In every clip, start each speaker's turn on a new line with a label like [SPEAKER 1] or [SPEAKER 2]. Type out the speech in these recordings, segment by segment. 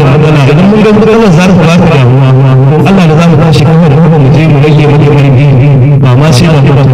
[SPEAKER 1] magana idan mun ga matsalar za ta ba ta damuwa Allah da za mu tashi kawai da kuma mu je mu rage mata ƙarfi ba ma sai da ta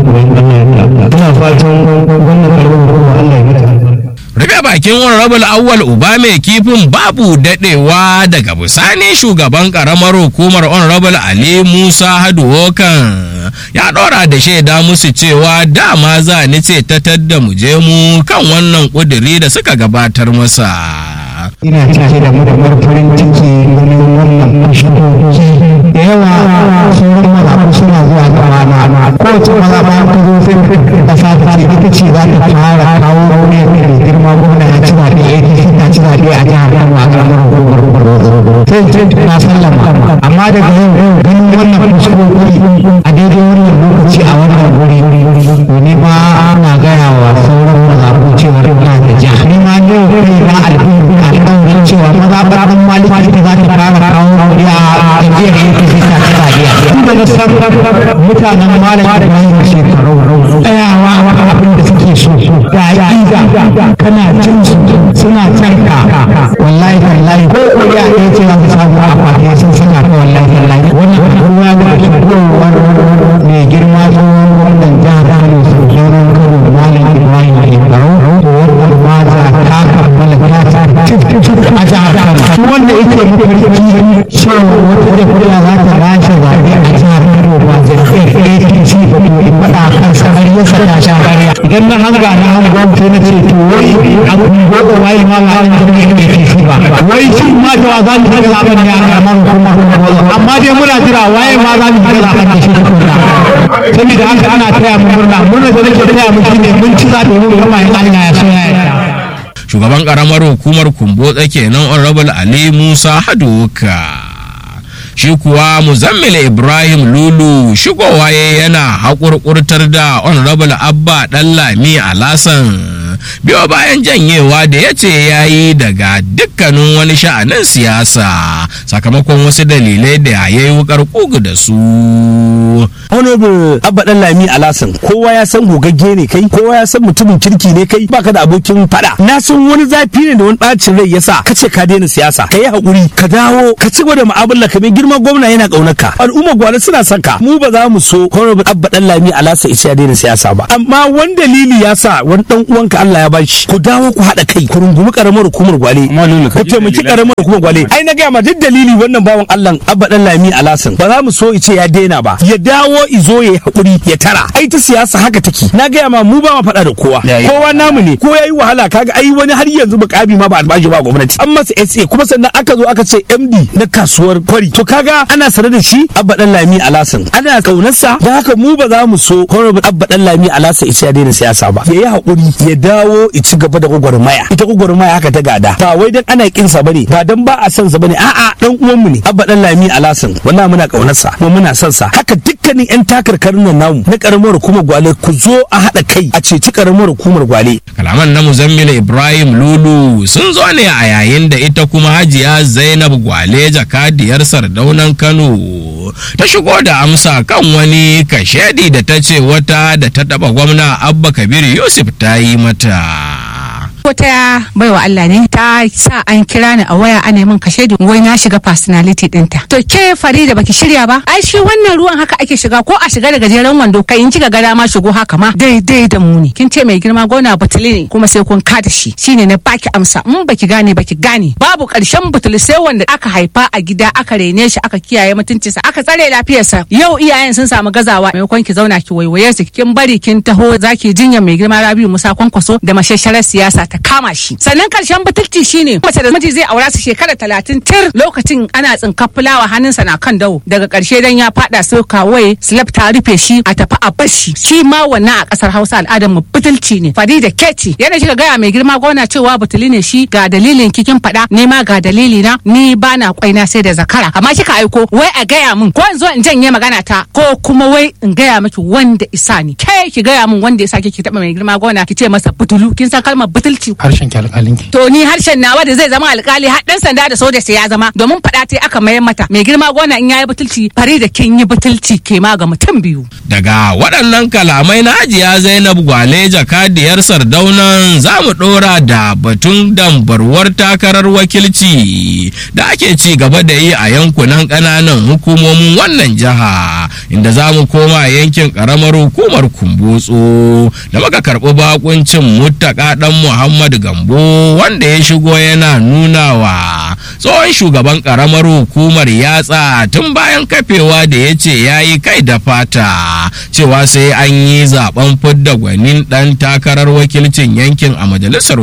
[SPEAKER 1] ina fatan wannan kalmar Allah ya mata
[SPEAKER 2] rufe bakin honorable Awwal Uba mai kifin babu dadewa daga bisani shugaban karamar hukumar honorable Ali Musa Haduwokan ya dora da shaida musu cewa dama za ni ce ta tadda mu je mu kan wannan kuduri da suka gabatar masa.
[SPEAKER 1] Ina cike da mutumar farin ciki ganin wannan shigogi da yawa sauran mazaɓu suna zuwa gabana kowace mazaɓa ta zo sai ƙasa ta ce ita ce za ta fara kawo wani mai girma gwamna ya ci zaɓe APC ta ci zaɓe a jihar Kano a ƙaramar hukumar sai na sallama amma daga yau ganin wannan shigogi a daidai wannan lokaci a wannan guri ne ma ana gaya wa sauran mazaɓu cewa ina da jiha ni ma ne kai na alƙawarin cewa mazaɓar ɗan maliki ta za ta fara kawo wuri a jam'iyyar APC ta ci zaɓe tun da na san mutanen malam Ibrahim shekaru tsayawa abin da suke so da aƙida kana jin su suna canka wallahi ko ƙuri'a ɗaya ce za su samu a kwafe sun saka ka wallahi wannan ruwa da shigowar mai girma tsohon wannan jihar Kano sauƙoron Kano malam Ibrahim shekaru wannan ma za ta kammala ta a jihar Kano wanda yake mafarki cewa wata da kuri'a za ta lashe zaɓe a jihar Kano ba jam'iyyar APC ba to in faɗa kan sanar ya saka sha ƙarya idan na hanga na hangon sai na ce to wai abu gobe waye ma ba an jam'iyyar APC ba wai shi ma da wa za mu shiga zaɓen ne a ƙaramar hukumar amma dai muna jira waye ma za mu shiga zaɓen da shi da kunna saboda haka ana taya mu murna da nake taya mu shine mun ci zaɓe mun gama in Allah ya so ya yarda.
[SPEAKER 2] Shugaban karamar hukumar Kumbotsa kenan honorable Ali Musa Haduka. Shi kuwa Muzammil Ibrahim Lulu shigowa yana haƙurƙurtar da honorable Abba Ɗanlami Alasan biyo bayan janyewa da ya ce ya yi daga dukkanin wani sha'anin siyasa sakamakon wasu dalilai da ya yi wukar kugu da su.
[SPEAKER 3] Honorable Abba Ɗanlami Alasan kowa ya san gogagge ne kai, kowa ya san mutumin kirki ne kai, baka da abokin fada. Na san wani zafi ne da wani bacin rai yasa kace ka daina siyasa, ka yi hakuri, ka dawo, ka ci gaba da mu'amala ka mai girma gwamna yana kaunar ka. Al'umma gwale suna son ka. Mu ba za mu so Honorable Abba Ɗanlami Alasan ya daina siyasa ba. Amma wani dalili yasa wani dan uwanka Allah ya bashi. Ku dawo ku haɗa kai, ku rungumi karamar hukumar Gwale. Ku taimaki karamar hukumar Gwale. Ai na ga ma duk dalili wannan bawan Allah Abba Ɗanlami Alasan ba za mu so ya daina ba. Ya dawo izo ya hakuri ya tara. Ai ta siyasa haka take. Na ga ma mu ba mu faɗa da kowa. Kowa namu ne. Ko yayi wahala kaga ai wani har yanzu mukabi ma ba albashi ba gwamnati. An masa SA kuma sannan aka zo aka ce MD na kasuwar Kwari. To kaga ana sanar da shi Abba Ɗanlami Alasan. Ana kaunarsa da haka mu ba za mu so Honorable Abba Ɗanlami Alasan ya daina siyasa ba. Ya yi hakuri ya dawo ya ci gaba da gwagwarmaya. Ita gwagwarmaya haka ta gada. Ba wai dan ana kinsa bane, ba dan ba a son sa bane. A'a dan uwan mu ne. Abba Ɗanlami Alasan. Wallahi muna kaunarsa kuma muna son sa. Haka dukkanin yan takarkarin nan namu na karamar hukumar Gwale ku zo a haɗa kai a ceci karamar hukumar Gwale.
[SPEAKER 2] Kalaman na Muzammil Ibrahim Lulu sun zo ne a yayin da ita kuma Hajiya Zainab Gwale jakadiyar Sardaunan Kano ta shigo da amsa kan wani kashedi da ta ce wata da ta taba gwamna Abba Kabir Yusuf ta yi mata.
[SPEAKER 4] Wata baiwa Allah ne ta sa an kira ni a waya ana min kashe da wai na shiga personality dinta. To ke Farida baki shirya ba? Ai shi wannan ruwan haka ake shiga ko a shiga da gajeren wando kai in kika ga ma shigo haka ma daidai da mu ne. Kin ce mai girma gona butuli ne kuma sai kun kada shi. Shine na baki amsa in baki gane. Babu karshen butuli sai wanda aka haifa a gida aka rene shi aka kiyaye mutuncinsa aka tsare lafiyarsa. Yau iyayen sun samu gazawa maimakon ki zauna ki waiwaye su kin bari kin taho zaki jinya mai girma Rabiu Musa Kwankwaso da mashasharar siyasa ta kama shi. Sannan karshen butulci shine mace da miji zai aura su shekara 30 tir lokacin ana tsinka fulawa hannunsa na kan dawo daga karshe dan ya fada sai kawai slap ta rufe shi a tafi a bashi shi ma wannan a kasar Hausa al'adar mu butulci ne. Farida Keti yana kika gaya mai girma gona cewa butuli ne shi ga dalilin kikin fada ne ma ga dalili na ni bana kwaina sai da zakara amma kika aiko wai a gaya min ko in zo in janye magana ta ko kuma wai in gaya miki wanda isa ni ke ki gaya min wanda isa kike taba mai girma gona ki ce masa butulu kin san kalmar butulci butulci.
[SPEAKER 1] harshen ki alƙalin ki.
[SPEAKER 4] To ni harshen nawa da zai zama alkali har dan sanda da soja sai ya zama domin faɗa ta aka mayar mata. Mai girma gona in yayi butulci Farida kin yi butulci ke ma ga mutum biyu.
[SPEAKER 2] Daga waɗannan kalamai na Hajiya Zainab Gwale jakadiyar Sardaunan za mu ɗora da batun dambarwar takarar wakilci da ake ci gaba da yi a yankunan ƙananan hukumomin wannan jiha, inda za mu koma yankin ƙaramar hukumar Kumbotso da muka karɓi bakuncin Muttaka ɗan Muhammad Gambo wanda ya shigo yana nuna wa tsohon shugaban ƙaramar hukumar yatsa tun bayan kafewa da ya ce ya yi kai da fata cewa sai an yi zaben fidda gwanin ɗan takarar wakilcin yankin a majalisar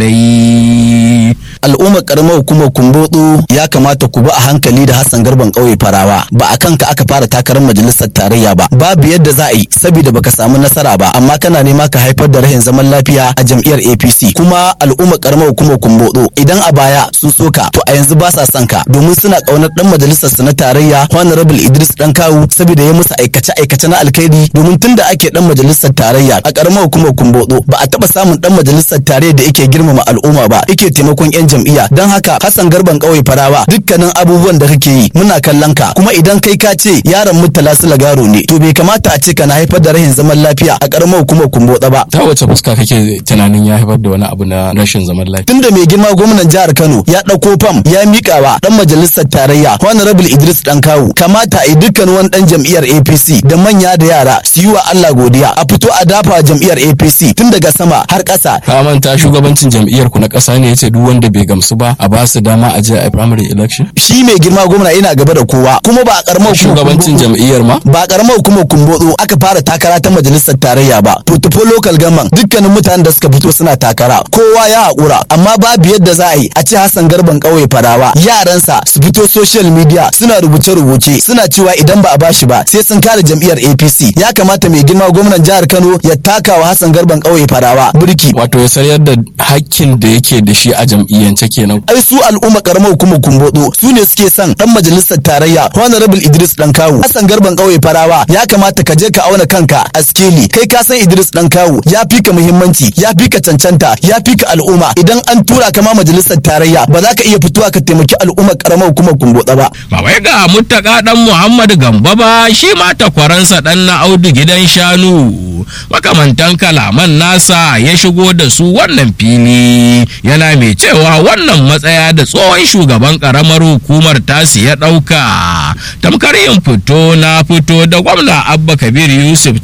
[SPEAKER 2] wakilai.
[SPEAKER 5] Al'ummar karamar hukumar Kumbotso ya kamata ku bi a hankali da Hassan Garban ƙauye Farawa, ba a kanka aka fara takarar majalisar tarayya ba, babu yadda za a yi saboda baka samu nasara ba, amma kana nema ka haifar da rahin zaman lafiya a jam'iyyar APC. Kuma al'ummar karamar hukumar Kumbotso idan a baya sun soka to a yanzu ba sa son ka, domin suna kaunar dan majalisar su na tarayya Honorable Idris Dankawu saboda ya musu aikace na alkhairi, domin tunda ake dan majalisar tarayya a karamar hukumar Kumbotso ba a taba samun dan majalisar tarayya da yake girmama al'umma ba, yake taimakon yan jam'iyya. Dan haka Hassan Garban ƙauye Farawa, dukkanin abubuwan da kake yi muna kallon ka, kuma idan kai ka ce yaron Murtala Sulagaro ne to bai kamata a ce kana haifar da rahin zaman lafiya a karamar hukumar Kumbotso ba.
[SPEAKER 6] Ta wace fuska kake tunanin ya haifar da wani abu na rashin zaman lafiya?
[SPEAKER 5] Tunda mai girma gwamnan jihar Kano ya dauko fam ya mika wa dan majalisar tarayya Honorable Idris Dankawu, kamata a dukkan wani dan jam'iyyar APC da manya da yara su yi wa Allah godiya, a fito a dafa jam'iyyar APC tun daga sama har ƙasa.
[SPEAKER 6] Ka manta shugabancin jam'iyyar ku na ƙasa ne yace duk wanda bai gamsu ba a ba su dama a je a primary election?
[SPEAKER 5] Shi mai girma gwamna yana gaba da kowa, kuma ba a karamar
[SPEAKER 6] shugabancin jam'iyyar ma
[SPEAKER 5] ba a karamar hukumar Kumbotso aka fara takara ta majalisar tarayya ba. Tutufo local government dukkanin mutanen da suka fito suna takara, kowa ya haƙura, amma babu yadda za a yi a ce Hassan Garban ƙauye Farawa yaransa su fito social media suna rubuce-rubuce suna cewa idan ba a bashi ba sai sun kare jam'iyyar APC. Ya kamata mai girma gwamnan jihar Kano ya taka wa Hassan Garban ƙauye Farawa burki,
[SPEAKER 6] wato ya sayar da hakkin da yake da shi a jam'iyyance kenan.
[SPEAKER 5] Ai su al'umma karamar hukumar Kumbotso su ne suke son dan majalisar tarayya Honorable Idris Dankawu. Hassan Garban ƙauye Farawa ya kamata ka je ka auna kanka a skeli, kai ka san Idris Dankawu ya fi ka muhimmanci, ya fi ka cancanta, ya fi ka al'umma. Idan an tura ka ma majalisar tarayya ba za ka iya fitowa ka taimaki al'ummar karamar hukumar Kumbotso ba.
[SPEAKER 2] Ba wai ga Muttaka ɗan Muhammad Gamba ba, shi ma takwaransa ɗan na Audu gidan shanu makamantan kalaman nasa ya shigo da su wannan fili, yana mai cewa wannan matsaya da tsohon shugaban karamar hukumar tasi ya ɗauka tamkar yin fito na fito da gwamna Abba Kabir Yusuf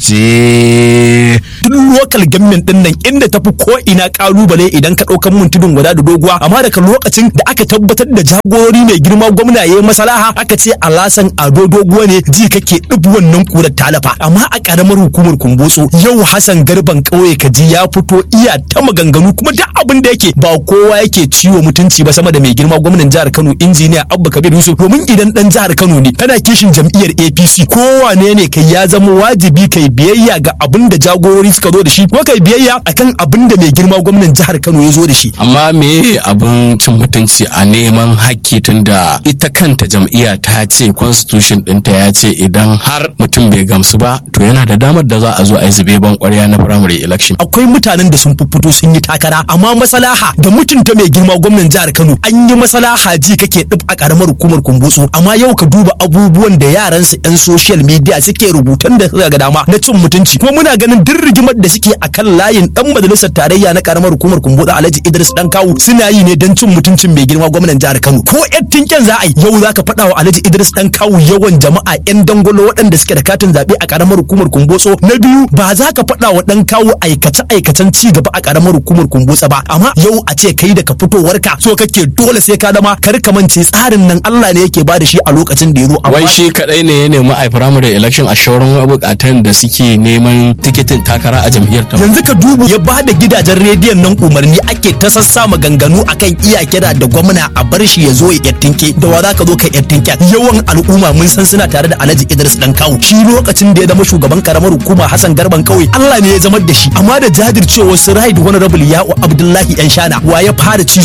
[SPEAKER 2] ce.
[SPEAKER 3] Duk local government din nan inda tafi ko ina kalubale idan ka ɗaukan mun tudun guda da doguwa, amma daga lokacin da aka tabbatar da jagorori mai girma gwamna yayi masalaha aka ce Alasan Ado Doguwa ne ji kake dubu wannan kurar talafa. Amma a karamar hukumar Kumbotso yau Hassan Garban ƙauye kaji ya fito iya ta maganganu, kuma duk abin da yake ba kowa yake ciwo mutunci ba sama da mai girma gwamnan jihar Kano injiniya Abba Kabir Yusuf. Domin idan dan jihar Kano ne kana kishin jam'iyyar APC, kowane ne kai ya zama wajibi kai biyayya ga abin da jagorori suka zo da shi, ko kai biyayya akan abin da mai girma gwamnan jihar Kano ya zo da shi.
[SPEAKER 6] Amma me abin cin mutunci a neman hakki, tunda ita kanta jam'iyya ta ce constitution ɗinta ya ce idan har mutum bai gamsu ba to yana da damar da za a zo a yi zube ban kwarya na primary election.
[SPEAKER 3] Akwai mutanen da sun fito sun yi takara, amma masalaha da mutunta mai girma gwamnan jihar Kano an yi masalaha ji kake dub a karamar hukumar Kumbotso. Amma yau ka duba abubuwan da yaran su yan social media suke rubutan da suka ga dama na cin mutunci, kuma muna ganin duk rigimar da suke akan layin dan majalisar tarayya na karamar hukumar Kumbotso Alhaji Idris Dankawu suna yi ne dan cin mutuncin mai girma gwamnan jihar Kano. Ko tinken za a yi yau zaka faɗa wa Alhaji Idris Dankawu yawan jama'a yan dangolo waɗanda suke da katin zaɓe a karamar hukumar Kumbotso. Na biyu ba za ka faɗa wa Dankawu aikace-aikacen ci gaba a karamar hukumar Kumbotso ba, amma yau a ce kai daga fitowarka so kake dole sai ka zama kar ka mance tsarin nan Allah ne yake ba da shi a lokacin da ya zo.
[SPEAKER 6] Wai shi kadai ne ya nemi a primary election a shauran bukatan da suke neman tiketin takara a jam'iyyar ta.
[SPEAKER 3] Yanzu ka duba ya ba da gidajen rediyon nan umarni ake ta sassa maganganu akan iya kira da gwamna a bar shi ya zo ya yattinke. Da wa za ka zo ka yattinke? Yawan al'umma mun san suna tare da Alhaji Idris Dankawu. Shi lokacin da ya zama shugaban karamar hukuma Hassan Garban ƙauye Allah ne ya zama da shi, amma da jajircewar su Right Honorable Ya'u Abdullahi Yan Shana wa ya fara cizo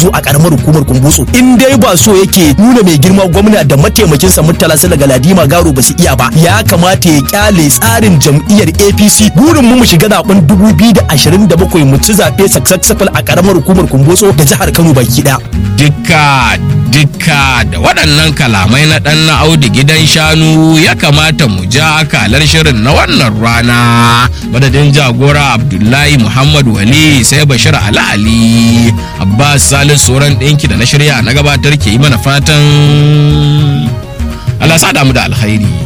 [SPEAKER 5] so a karamar hukumar Kumbotso. In dai ba so yake nuna mai girma gwamna da mataimakinsa Murtala Sala Galadima Garo ba su iya ba, ya kamata ya kyale tsarin jam'iyyar APC. Burin mu shiga zaben 2027 mu ci zaɓe successful a karamar hukumar Kumbotso da jihar Kano baki ɗaya.
[SPEAKER 2] Dukka da waɗannan kalamai na ɗan na Audu gidan shanu ya kamata mu ja akalar shirin na wannan rana. Madadin jagora Abdullahi Muhammad Wali sai Bashir Ali Abbas Salisu Soran ɗinki da na shirya na gabatar ke yi mana fatan Allah sa damu da alkhairi.